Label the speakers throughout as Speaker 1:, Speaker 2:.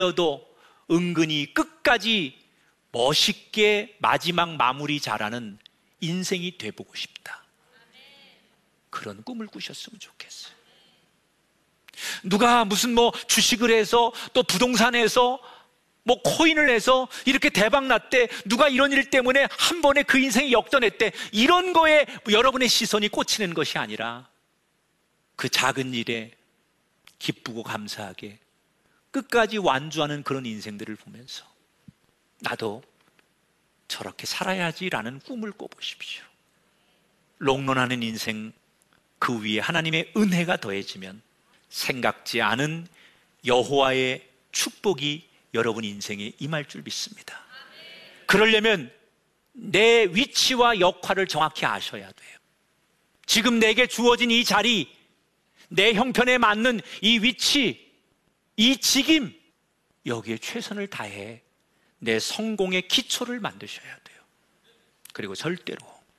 Speaker 1: 도 은근히 끝까지 멋있게 마지막 마무리 잘하는 인생이 돼보고 싶다. 그런 꿈을 꾸셨으면 좋겠어요. 누가 무슨 주식을 해서 또 부동산에서 코인을 해서 이렇게 대박 났대, 누가 이런 일 때문에 한 번에 그 인생이 역전했대, 이런 거에 여러분의 시선이 꽂히는 것이 아니라 그 작은 일에 기쁘고 감사하게 끝까지 완주하는 그런 인생들을 보면서 나도 저렇게 살아야지라는 꿈을 꿔보십시오. 롱런하는 인생, 그 위에 하나님의 은혜가 더해지면 생각지 않은 여호와의 축복이 여러분 인생에 임할 줄 믿습니다. 그러려면 내 위치와 역할을 정확히 아셔야 돼요. 지금 내게 주어진 이 자리, 내 형편에 맞는 이 위치, 이 직임, 여기에 최선을 다해 내 성공의 기초를 만드셔야 돼요. 그리고 절대로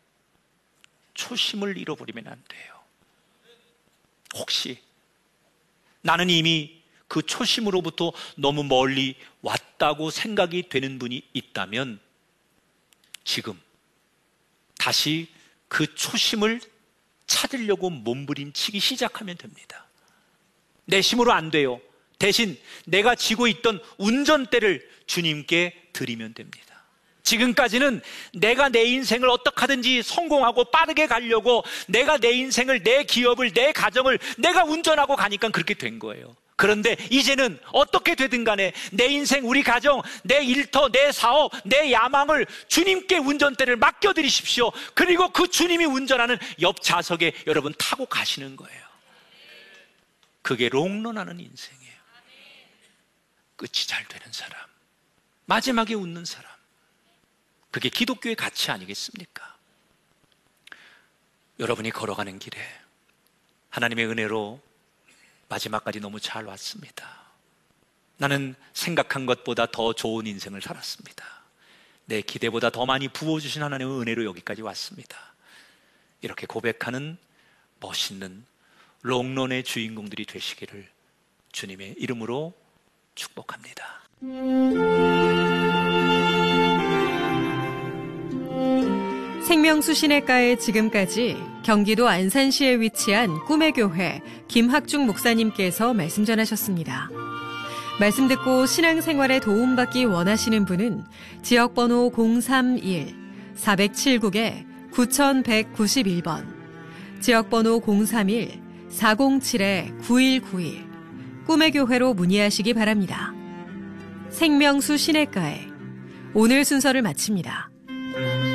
Speaker 1: 초심을 잃어버리면 안 돼요. 혹시 나는 이미 그 초심으로부터 너무 멀리 왔다고 생각이 되는 분이 있다면 지금 다시 그 초심을 찾으려고 몸부림치기 시작하면 됩니다. 내 힘으로 안 돼요. 대신 내가 쥐고 있던 운전대를 주님께 드리면 됩니다. 지금까지는 내가 내 인생을 어떻게 하든지 성공하고 빠르게 가려고 내가 내 인생을, 내 기업을, 내 가정을 내가 운전하고 가니까 그렇게 된 거예요. 그런데 이제는 어떻게 되든 간에 내 인생, 우리 가정, 내 일터, 내 사업, 내 야망을 주님께 운전대를 맡겨드리십시오. 그리고 그 주님이 운전하는 옆 좌석에 여러분 타고 가시는 거예요. 그게 롱런하는 인생이에요. 끝이 잘 되는 사람, 마지막에 웃는 사람, 그게 기독교의 가치 아니겠습니까? 여러분이 걸어가는 길에 하나님의 은혜로 마지막까지 너무 잘 왔습니다. 나는 생각한 것보다 더 좋은 인생을 살았습니다. 내 기대보다 더 많이 부어주신 하나님의 은혜로 여기까지 왔습니다. 이렇게 고백하는 멋있는 롱런의 주인공들이 되시기를 주님의 이름으로 축복합니다.
Speaker 2: 생명수 시내가에 지금까지 경기도 안산시에 위치한 꿈의 교회 김학중 목사님께서 말씀 전하셨습니다. 말씀 듣고 신앙생활에 도움받기 원하시는 분은 지역번호 031-479-9191번, 지역번호 031-407-9191 꿈의 교회로 문의하시기 바랍니다. 생명수 시내가에 오늘 순서를 마칩니다.